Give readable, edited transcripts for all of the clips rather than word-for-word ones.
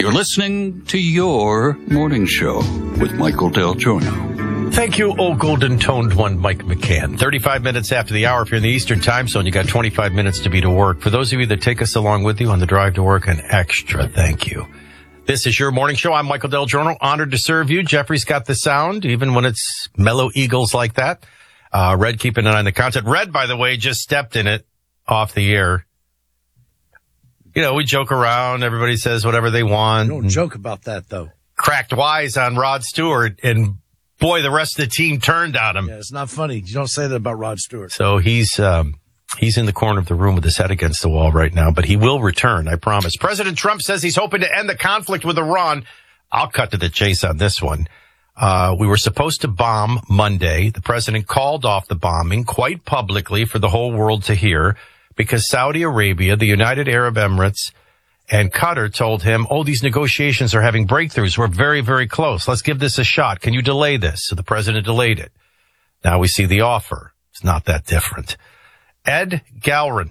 You're listening to your morning show with Michael Del Giorno. Thank you, old golden-toned one, Mike McCann. 35 minutes after the hour. If you're in the Eastern time zone, you got 25 minutes to be to work. For those of you that take us along with you on the drive to work, an extra thank you. This is your morning show. I'm Michael Del Giorno. Honored to serve you. Jeffrey's got the sound, even when it's mellow eagles like that. Red keeping an eye on the content. Red, by the way, just stepped in it off the air. You know, we joke around. Everybody says whatever they want. Don't joke about that, though. Cracked wise on Rod Stewart, and boy, the rest of the team turned on him. Yeah, it's not funny. You don't say that about Rod Stewart. So he's in the corner of the room with his head against the wall right now, but he will return, I promise. President Trump says he's hoping to end the conflict with Iran. I'll cut to the chase on this one. We were supposed to bomb Monday. The president called off the bombing quite publicly for the whole world to hear, because Saudi Arabia, the United Arab Emirates, and Qatar told him, these negotiations are having breakthroughs. We're very, very close. Let's give this a shot. Can you delay this? So the president delayed it. Now we see the offer. It's not that different. Ed Galrein.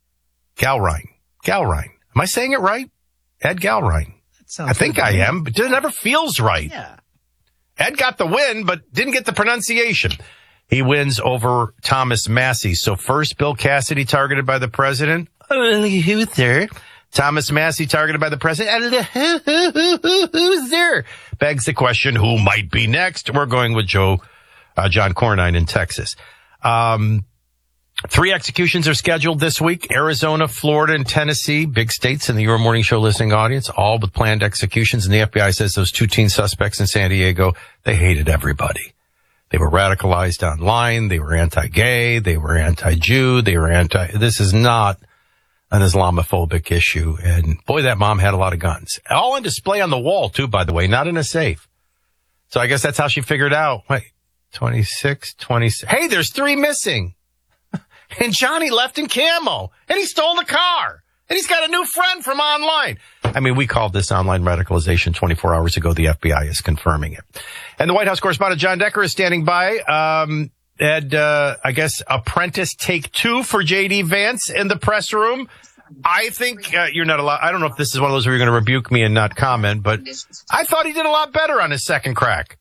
Am I saying it right? Ed Galrein. I think I am, but it never feels right. Yeah. Ed got the win, but didn't get the pronunciation. He wins over Thomas Massie. So first, Bill Cassidy targeted by the president. Who's there? Thomas Massie targeted by the president. Who's there? Begs the question, who might be next? We're going with John Cornyn in Texas. 3 executions are scheduled this week. Arizona, Florida, and Tennessee, big states in the Your Morning Show listening audience, all with planned executions. And the FBI says those 2 teen suspects in San Diego, they hated everybody. They were radicalized online. They were anti-gay. They were anti-Jew. This is not an Islamophobic issue. And boy, that mom had a lot of guns. All on display on the wall, too, by the way, not in a safe. So I guess that's how she figured out. Wait, 26. Hey, there's 3 missing. And Johnny left in camo. And he stole the car. And he's got a new friend from online. I mean, we called this online radicalization 24 hours ago. The FBI is confirming it. And the White House correspondent John Decker is standing by. Ed, I guess, apprentice take 2 for J.D. Vance in the press room. I think you're not allowed. I don't know if this is one of those where you're going to rebuke me and not comment, but I thought he did a lot better on his second crack.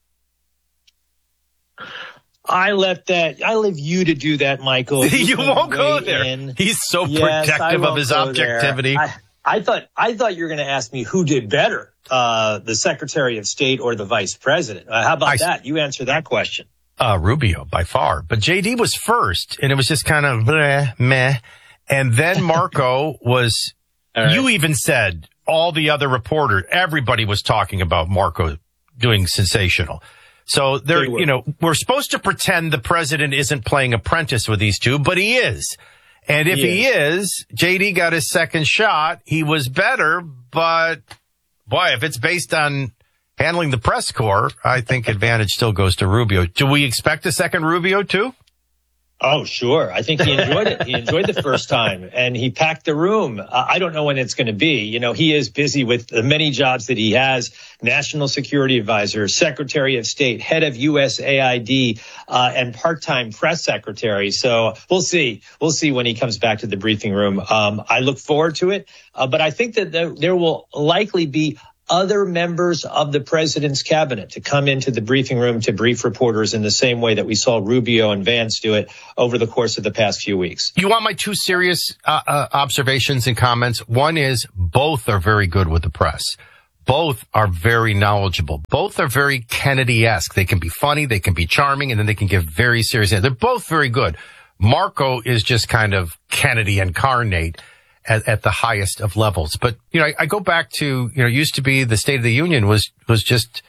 I leave you to do that, Michael. You won't go there. He's so protective of his objectivity. I thought you were going to ask me who did better, the Secretary of State or the Vice President. How about that? You answer that question. Rubio, by far. But JD was first, and it was just kind of meh. And then Marco was, right. You even said all the other reporters, everybody was talking about Marco doing sensational. So we're supposed to pretend the president isn't playing apprentice with these 2, but he is. And if he is, JD got his second shot. He was better, but boy, if it's based on handling the press corps, I think advantage still goes to Rubio. Do we expect a second Rubio too? Oh, sure. I think he enjoyed it. He enjoyed the first time, and he packed the room. I don't know when it's going to be. You know, he is busy with the many jobs that he has: National Security Advisor, Secretary of State, head of USAID, and part-time press secretary. So we'll see. We'll see when he comes back to the briefing room. I look forward to it, but I think that there will likely be other members of the president's cabinet to come into the briefing room to brief reporters in the same way that we saw Rubio and Vance do it over the course of the past few weeks. You want my 2 serious observations and comments? One is both are very good with the press. Both are very knowledgeable. Both are very Kennedy-esque. They can be funny, they can be charming, and then they can give very serious answers. They're both very good. Marco is just kind of Kennedy incarnate at the highest of levels. But, I go back to, used to be the State of the Union was just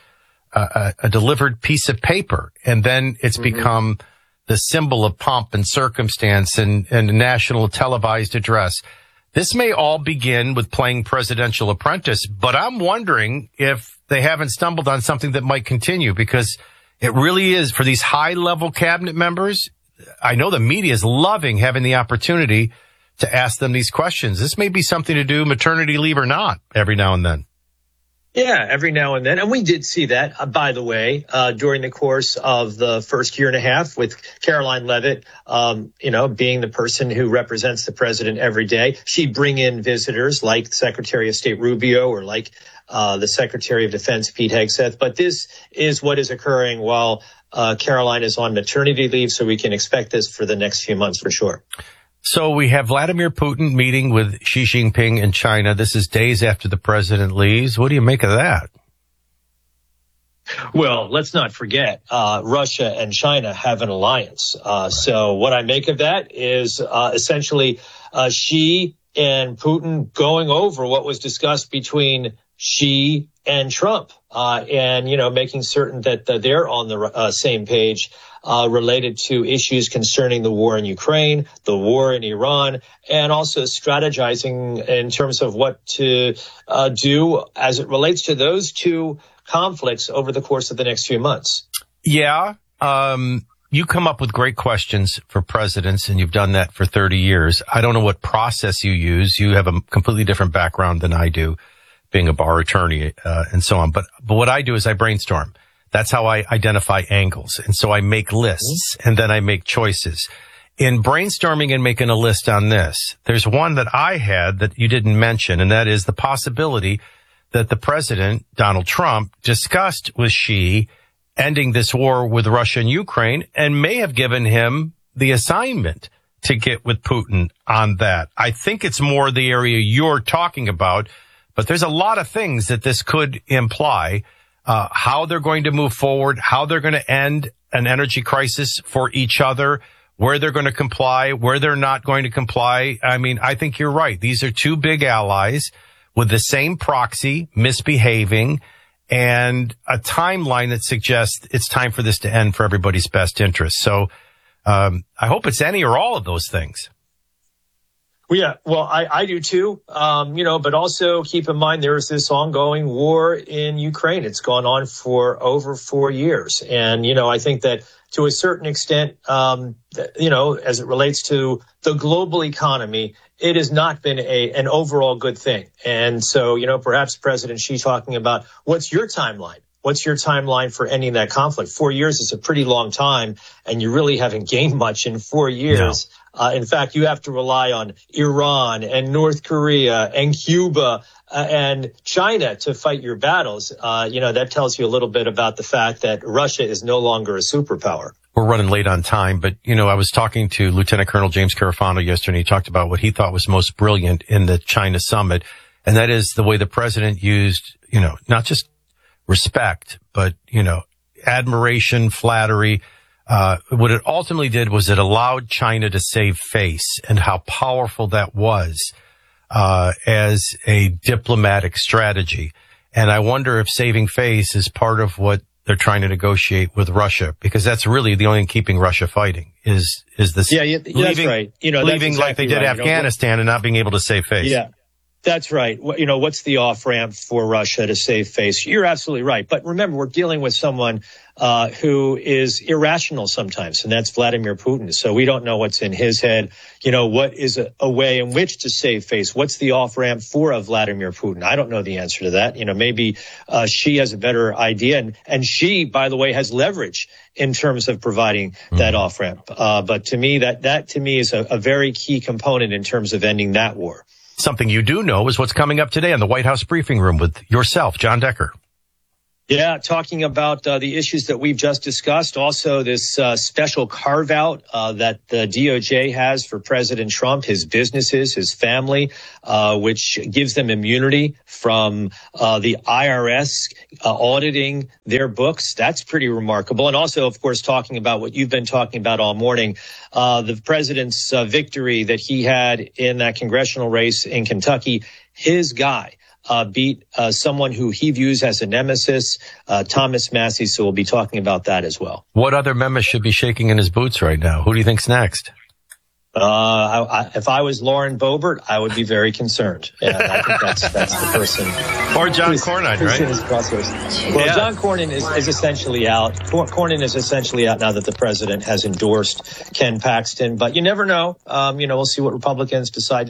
a delivered piece of paper. And then it's become the symbol of pomp and circumstance and a national televised address. This may all begin with playing presidential apprentice, but I'm wondering if they haven't stumbled on something that might continue, because it really is for these high level cabinet members. I know the media is loving having the opportunity to ask them these questions. This may be something to do, maternity leave or not, every now and then. Yeah, every now and then. And we did see that, by the way, during the course of the first year and a half with Caroline Leavitt, being the person who represents the president every day. She'd bring in visitors like Secretary of State Rubio or like the Secretary of Defense, Pete Hegseth. But this is what is occurring while Caroline is on maternity leave. So we can expect this for the next few months for sure. So we have Vladimir Putin meeting with Xi Jinping in China. This is days after the president leaves. What do you make of that? Well, let's not forget, Russia and China have an alliance. So what I make of that is essentially Xi and Putin going over what was discussed between Xi and Trump, making certain that they're on the same page related to issues concerning the war in Ukraine, the war in Iran, and also strategizing in terms of what to do as it relates to those two conflicts over the course of the next few months. Yeah. You come up with great questions for presidents, and you've done that for 30 years. I don't know what process you use. You have a completely different background than I do, being a bar attorney and so on. But what I do is I brainstorm. That's how I identify angles. And so I make lists and then I make choices. In brainstorming and making a list on this, there's one that I had that you didn't mention, and that is the possibility that the president, Donald Trump, discussed with Xi ending this war with Russia and Ukraine and may have given him the assignment to get with Putin on that. I think it's more the area you're talking about, but there's a lot of things that this could imply. How they're going to move forward, how they're going to end an energy crisis for each other, where they're going to comply, where they're not going to comply. I mean, I think you're right. These are two big allies with the same proxy misbehaving and a timeline that suggests it's time for this to end for everybody's best interest. So I hope it's any or all of those things. Yeah, well, I do too, but also keep in mind there is this ongoing war in Ukraine. It's gone on for over 4 years. And, I think that to a certain extent, as it relates to the global economy, it has not been an overall good thing. And so, perhaps President Xi talking about what's your timeline? What's your timeline for ending that conflict? 4 years is a pretty long time, and you really haven't gained much in 4 years. No. In fact, you have to rely on Iran and North Korea and Cuba and China to fight your battles. That tells you a little bit about the fact that Russia is no longer a superpower. We're running late on time, but, I was talking to Lieutenant Colonel James Carafano yesterday, and he talked about what he thought was most brilliant in the China summit, and that is the way the president used, not just respect, but, admiration, flattery. What it ultimately did was it allowed China to save face, and how powerful that was as a diplomatic strategy. And I wonder if saving face is part of what they're trying to negotiate with Russia, because that's really the only thing keeping Russia fighting is this. Yeah, that's right. Leaving exactly like they did Afghanistan and not being able to save face. Yeah. That's right. What's the off-ramp for Russia to save face? You're absolutely right. But remember, we're dealing with someone who is irrational sometimes, and that's Vladimir Putin. So we don't know what's in his head. What is a way in which to save face? What's the off-ramp for Vladimir Putin? I don't know the answer to that. Maybe Xi has a better idea. And Xi, by the way, has leverage in terms of providing that off-ramp. But to me, that to me is a very key component in terms of ending that war. Something you do know is what's coming up today on the White House briefing room with yourself, John Decker. Yeah, talking about the issues that we've just discussed. Also, this special carve out that the DOJ has for President Trump, his businesses, his family, which gives them immunity from the IRS auditing their books. That's pretty remarkable. And also, of course, talking about what you've been talking about all morning, the president's victory that he had in that congressional race in Kentucky. His guy beat someone who he views as a nemesis, Thomas Massie. So we'll be talking about that as well. What other members should be shaking in his boots right now? Who do you think's next? If I was Lauren Boebert, I would be very concerned. And I think that's the person. Or John Cornyn, right? Well, yeah. John Cornyn is essentially out. Cornyn is essentially out now that the president has endorsed Ken Paxton. But you never know. We'll see what Republicans decide to do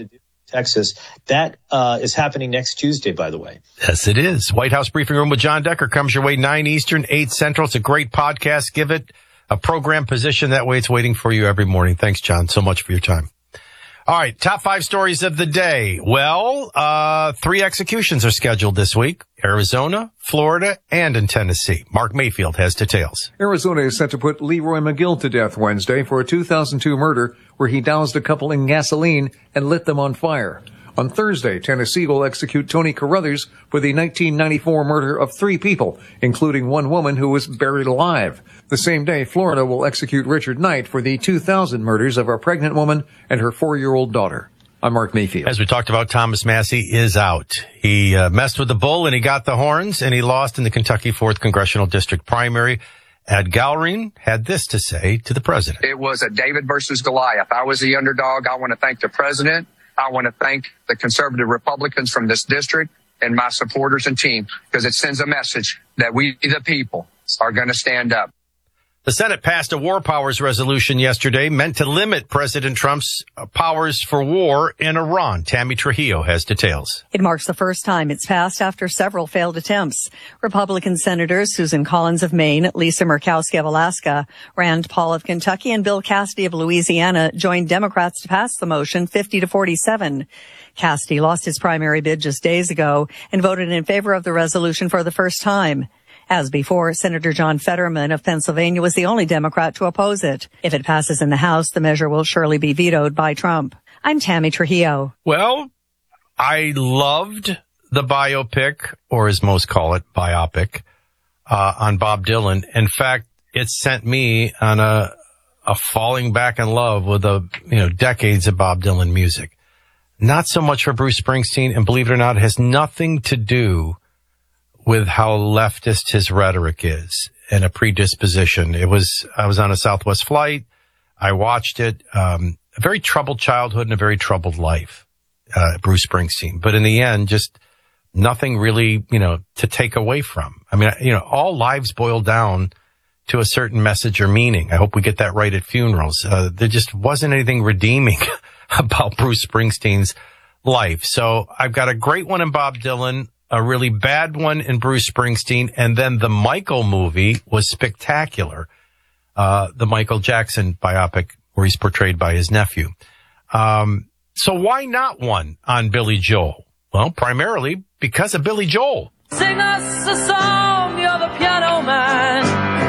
Texas. That is happening next Tuesday, by the way. Yes, it is. White House Briefing Room with John Decker comes your way 9 Eastern, 8 Central. It's a great podcast. Give it a program position. That way it's waiting for you every morning. Thanks, John, so much for your time. All right, top 5 stories of the day. Well, 3 executions are scheduled this week. Arizona, Florida, and in Tennessee. Mark Mayfield has details. Arizona is set to put Leroy McGill to death Wednesday for a 2002 murder where he doused a couple in gasoline and lit them on fire. On Thursday, Tennessee will execute Tony Carruthers for the 1994 murder of 3 people, including one woman who was buried alive. The same day, Florida will execute Richard Knight for the 2000 murders of a pregnant woman and her 4-year-old daughter. I'm Mark Mayfield. As we talked about, Thomas Massie is out. He messed with the bull and he got the horns, and he lost in the Kentucky 4th Congressional District primary. Ed Galrine had this to say to the president. It was a David versus Goliath. I was the underdog. I want to thank the president. I want to thank the conservative Republicans from this district and my supporters and team, because it sends a message that we, the people, are going to stand up. The Senate passed a war powers resolution yesterday meant to limit President Trump's powers for war in Iran. Tammy Trujillo has details. It marks the first time it's passed after several failed attempts. Republican Senators Susan Collins of Maine, Lisa Murkowski of Alaska, Rand Paul of Kentucky, and Bill Cassidy of Louisiana joined Democrats to pass the motion 50-47. Cassidy lost his primary bid just days ago and voted in favor of the resolution for the first time. As before, Senator John Fetterman of Pennsylvania was the only Democrat to oppose it. If it passes in the House, the measure will surely be vetoed by Trump. I'm Tammy Trujillo. Well, I loved the biopic, or as most call it, biopic, on Bob Dylan. In fact, it sent me on a falling back in love with decades of Bob Dylan music. Not so much for Bruce Springsteen, and believe it or not, it has nothing to do with how leftist his rhetoric is and a predisposition. I was on a Southwest flight. I watched it. A very troubled childhood and a very troubled life, Bruce Springsteen. But in the end, just nothing really, to take away from. I mean, all lives boil down to a certain message or meaning. I hope we get that right at funerals. There just wasn't anything redeeming about Bruce Springsteen's life. So I've got a great one in Bob Dylan, a really bad one in Bruce Springsteen, and then the Michael movie was spectacular. The Michael Jackson biopic where he's portrayed by his nephew. So why not one on Billy Joel? Well, primarily because of Billy Joel. Sing us a song, you're the piano man.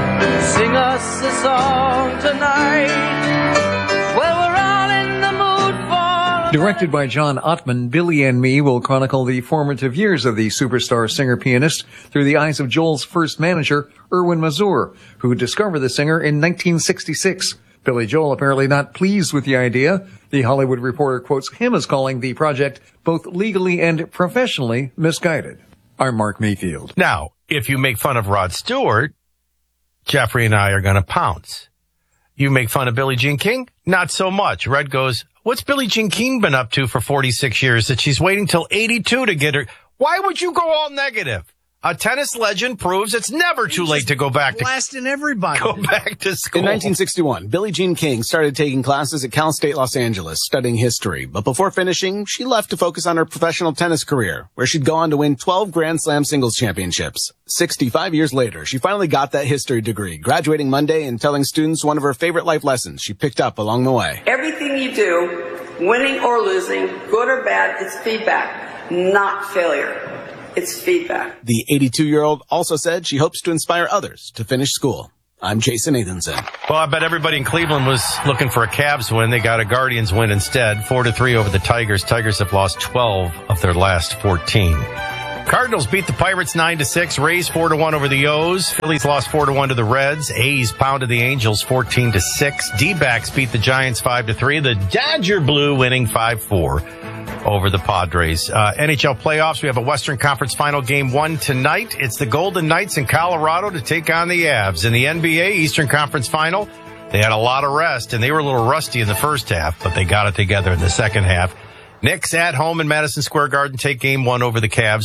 Sing us a song tonight. Well, we're all in the mood for... Directed by John Ottman, Billy and Me will chronicle the formative years of the superstar singer-pianist through the eyes of Joel's first manager, Erwin Mazur, who discovered the singer in 1966. Billy Joel apparently not pleased with the idea. The Hollywood Reporter quotes him as calling the project both legally and professionally misguided. I'm Mark Mayfield. Now, if you make fun of Rod Stewart, Jeffrey and I are going to pounce. You make fun of Billie Jean King? Not so much. Red goes, what's Billie Jean King been up to for 46 years that she's waiting till 82 to get her? Why would you go all negative? A tennis legend proves it's never too late to go back to blasting everybody. Go back to school. In 1961, Billie Jean King started taking classes at Cal State Los Angeles, studying history. But before finishing, she left to focus on her professional tennis career, where she'd go on to win 12 Grand Slam singles championships. 65 years later, she finally got that history degree, graduating Monday and telling students one of her favorite life lessons she picked up along the way. Everything you do, winning or losing, good or bad, it's feedback, not failure. It's feedback. The 82-year-old also said she hopes to inspire others to finish school. I'm Jason Nathanson. Well, I bet everybody in Cleveland was looking for a Cavs win. They got a Guardians win instead, 4-3 over the Tigers. Tigers have lost 12 of their last 14. Cardinals beat the Pirates 9-6. Rays 4-1 over the O's. Phillies lost 4-1 to the Reds. A's pounded the Angels 14-6. D-backs beat the Giants 5-3. The Dodger Blue winning 5-4 over the Padres. NHL playoffs. We have a Western Conference Final Game 1 tonight. It's the Golden Knights in Colorado to take on the Avs. In the NBA Eastern Conference Final, they had a lot of rest, and they were a little rusty in the first half, but they got it together in the second half. Knicks at home in Madison Square Garden take Game 1 over the Cavs,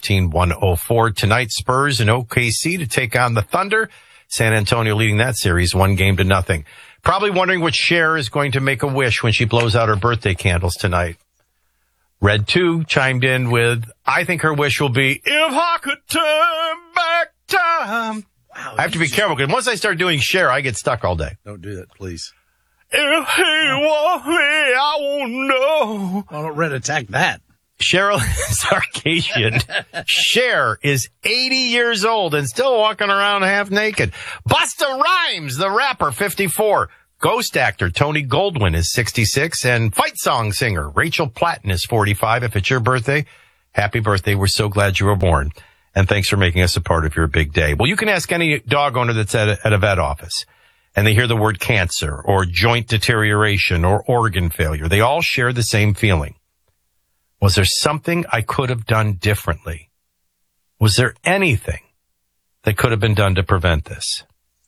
115-104. Tonight, Spurs and OKC to take on the Thunder. San Antonio leading that series 1-0. Probably wondering which Cher is going to make a wish when she blows out her birthday candles tonight. Red 2 chimed in with, I think her wish will be, if I could turn back time. Wow, I have to be careful because once I start doing Cher, I get stuck all day. Don't do that, please. If he was me, I won't know. I don't Red attack that. Cheryl Sarkisian. Cher is 80 years old and still walking around half naked. Busta Rhymes, the rapper, 54. Ghost actor Tony Goldwyn is 66. And fight song singer Rachel Platten is 45. If it's your birthday, happy birthday. We're so glad you were born. And thanks for making us a part of your big day. Well, you can ask any dog owner that's at a vet office and they hear the word cancer or joint deterioration or organ failure. They all share the same feeling. Was there something I could have done differently? Was there anything that could have been done to prevent this?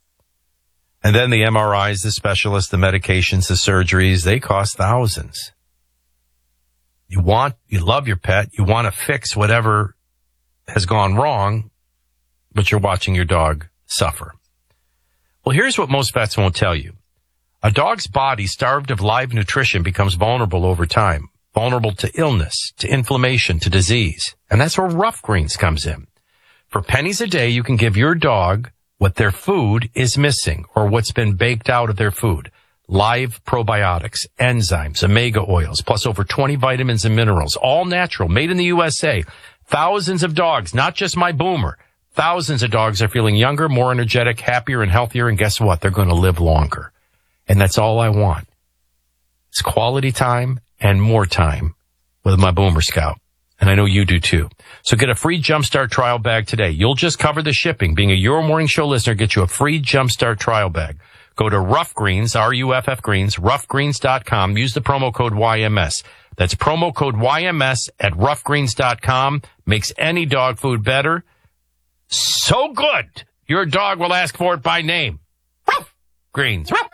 And then the MRIs, the specialists, the medications, the surgeries, they cost thousands. You love your pet. You want to fix whatever has gone wrong, but you're watching your dog suffer. Well, here's what most vets won't tell you. A dog's body starved of live nutrition becomes vulnerable over time. Vulnerable to illness, to inflammation, to disease. And that's where Rough Greens comes in. For pennies a day, you can give your dog what their food is missing or what's been baked out of their food. Live probiotics, enzymes, omega oils, plus over 20 vitamins and minerals, all natural, made in the USA. Thousands of dogs, not just my Boomer. Thousands of dogs are feeling younger, more energetic, happier, and healthier. And guess what? They're going to live longer. And that's all I want. It's quality time and more time with my Boomer Scout. And I know you do too. So get a free Jumpstart trial bag today. You'll just cover the shipping. Being a Your Morning Show listener gets you a free Jumpstart trial bag. Go to Rough Greens, R-U-F-F Greens, roughgreens.com. Use the promo code YMS. That's promo code YMS at roughgreens.com. Makes any dog food better. So good, your dog will ask for it by name. Rough Greens. Rough.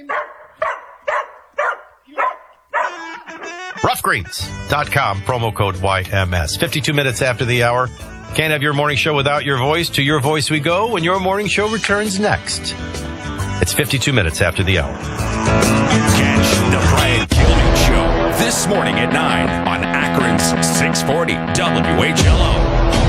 Roughgreens.com, promo code YMS. 52 minutes after the hour. Can't have your morning show without your voice. To your voice we go when your morning show returns next. It's 52 minutes after the hour. Catch the Brian Kilmeade Show this morning at 9 on Akron's 640 WHLO.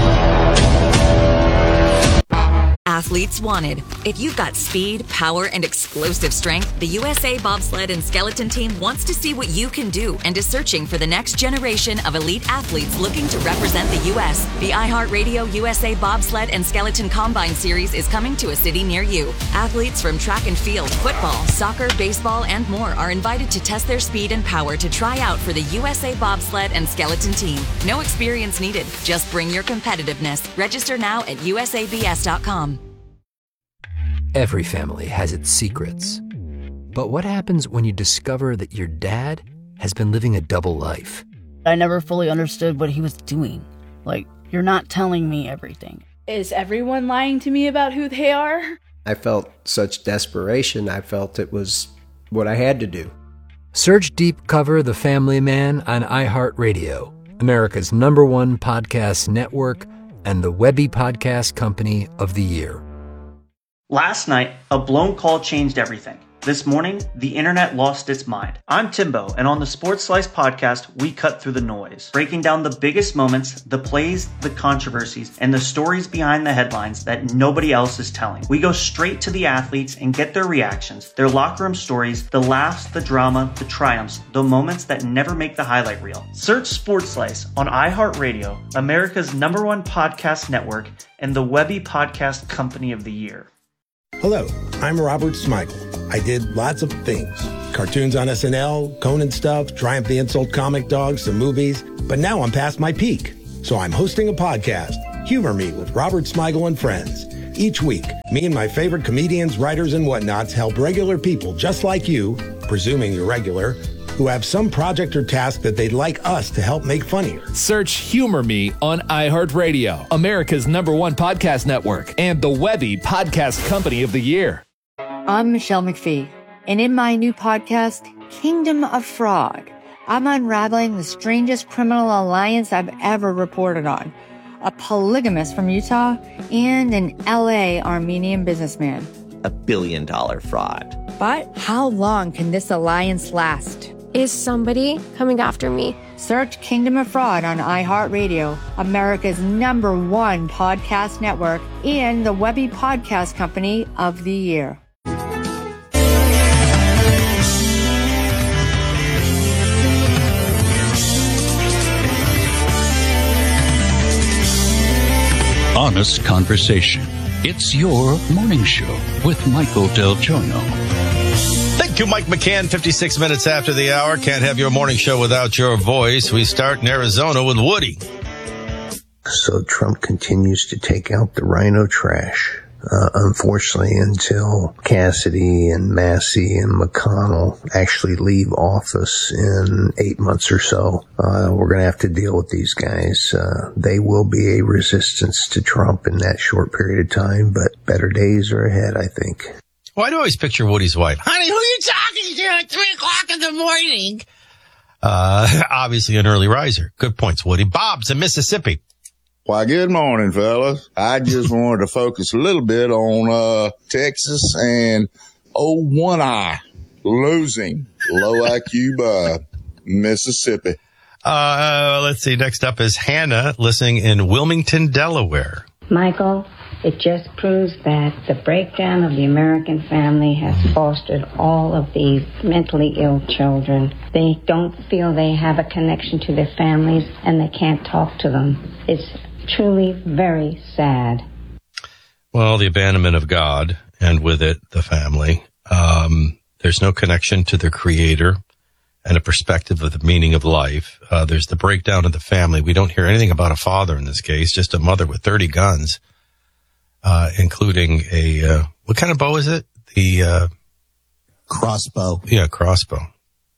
Athletes wanted. If you've got speed, power, and explosive strength, the USA Bobsled and Skeleton Team wants to see what you can do and is searching for the next generation of elite athletes looking to represent the U.S. The iHeartRadio USA Bobsled and Skeleton Combine Series is coming to a city near you. Athletes from track and field, football, soccer, baseball, and more are invited to test their speed and power to try out for the USA Bobsled and Skeleton Team. No experience needed. Just bring your competitiveness. Register now at usabs.com. Every family has its secrets. But what happens when you discover that your dad has been living a double life? I never fully understood what he was doing. Like, you're not telling me everything. Is everyone lying to me about who they are? I felt such desperation. I felt it was what I had to do. Search Deep Cover The Family Man on iHeartRadio, America's #1 podcast network and the Webby Podcast Company of the Year. Last night, a blown call changed everything. This morning, the internet lost its mind. I'm Timbo, and on the Sports Slice podcast, we cut through the noise, breaking down the biggest moments, the plays, the controversies, and the stories behind the headlines that nobody else is telling. We go straight to the athletes and get their reactions, their locker room stories, the laughs, the drama, the triumphs, the moments that never make the highlight reel. Search Sports Slice on iHeartRadio, America's #1 podcast network, and the Webby Podcast Company of the Year. Hello, I'm Robert Smigel. I did lots of things. Cartoons on SNL, Conan stuff, Triumph the Insult Comic Dog, some movies. But now I'm past my peak. So I'm hosting a podcast, Humor Me with Robert Smigel and Friends. Each week, me and my favorite comedians, writers, and whatnots help regular people just like you, presuming you're regular, who have some project or task that they'd like us to help make funnier. Search Humor Me on iHeartRadio, America's #1 podcast network, and the Webby Podcast Company of the Year. I'm Michelle McPhee, and in my new podcast, Kingdom of Frog, I'm unraveling the strangest criminal alliance I've ever reported on. A polygamist from Utah and an LA Armenian businessman. $1 billion fraud. But how long can this alliance last? is somebody coming after me? Search Kingdom of Fraud on iHeartRadio, America's #1 podcast network, and the Webby Podcast Company of the Year. Honest conversation. It's your morning show with Michael Del Giorno. Thank you, Mike McCann. 56 minutes after the hour. Can't have your morning show without your voice. We start in Arizona with Woody. So Trump continues to take out the rhino trash. Unfortunately, until Cassidy and Massey and McConnell actually leave office in 8 months or so, we're going to have to deal with these guys. They will be a resistance to Trump in that short period of time, but better days are ahead, I think. Well, I do always picture Woody's wife. Honey, who are you talking to at 3 o'clock in the morning? Obviously an early riser. Good points, Woody. Bob's in Mississippi. Why, good morning, fellas. I just wanted to focus a little bit on Texas and One Eye losing low IQ by Mississippi. Let's see. Next up is Hannah, listening in Wilmington, Delaware. Michael, it just proves that the breakdown of the American family has fostered all of these mentally ill children. They don't feel they have a connection to their families, and they can't talk to them. It's truly very sad. Well, the abandonment of God, and with it, the family. There's no connection to the Creator and a perspective of the meaning of life. There's the breakdown of the family. We don't hear anything about a father in this case, just a mother with 30 guns, including a, what kind of bow is it? The crossbow. Yeah, crossbow.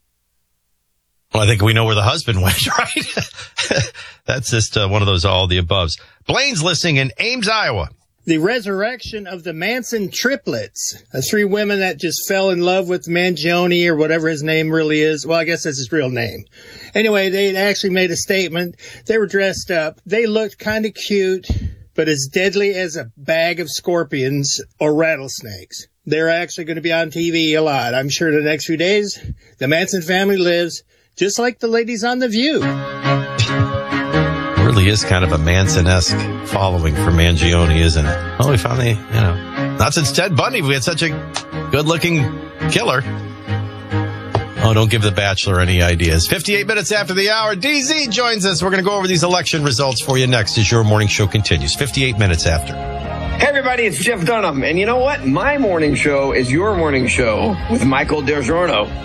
Well, I think we know where the husband went, right? That's just one of those all the aboves. Blaine's listening in Ames, Iowa. The resurrection of the Manson triplets, 3 women that just fell in love with Mangione or whatever his name really is. Well, I guess that's his real name. Anyway, they actually made a statement. They were dressed up. They looked kind of cute, but as deadly as a bag of scorpions or rattlesnakes. They're actually going to be on TV a lot. I'm sure the next few days, the Manson family lives just like the ladies on The View. Really is kind of a Manson-esque following for Mangione, isn't it? Oh, we finally, not since Ted Bundy we had such a good-looking killer. Oh, don't give The Bachelor any ideas. 58 minutes after the hour, DZ joins us. We're going to go over these election results for you next as your morning show continues. 58 minutes after. Hey, everybody, it's Jeff Dunham. And you know what? My morning show is your morning show with Michael Del Giorno.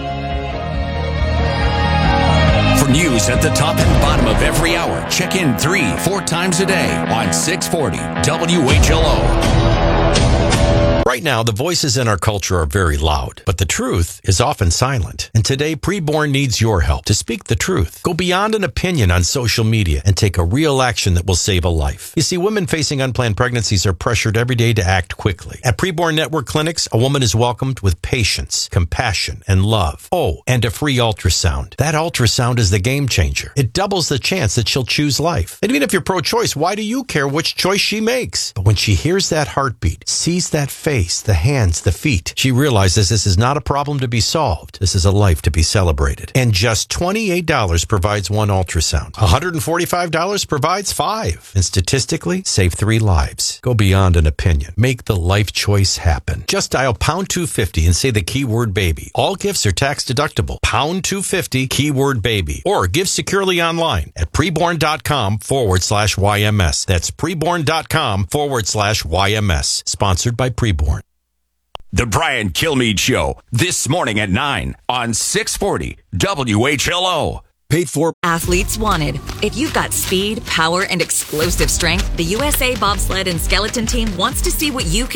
For news at the top and bottom of every hour, check in 3-4 times a day on 640 WHLO. Right now, the voices in our culture are very loud, but the truth is often silent. And today, Preborn needs your help to speak the truth. Go beyond an opinion on social media and take a real action that will save a life. You see, women facing unplanned pregnancies are pressured every day to act quickly. At Preborn Network Clinics, a woman is welcomed with patience, compassion, and love. Oh, and a free ultrasound. That ultrasound is the game changer. It doubles the chance that she'll choose life. And even if you're pro-choice, why do you care which choice she makes? But when she hears that heartbeat, sees that face, the hands, the feet, she realizes this is not a problem to be solved. This is a life to be celebrated. And just $28 provides 1 ultrasound. $145 provides 5. And statistically, save 3 lives. Go beyond an opinion. Make the life choice happen. Just dial pound 250 and say the keyword baby. All gifts are tax deductible. Pound 250 keyword baby. Or give securely online at preborn.com/YMS. That's preborn.com/YMS. Sponsored by Preborn. The Brian Kilmeade Show, this morning at 9 on 640 WHLO. Paid for. Athletes wanted. If you've got speed, power, and explosive strength, the USA Bobsled and Skeleton Team wants to see what you can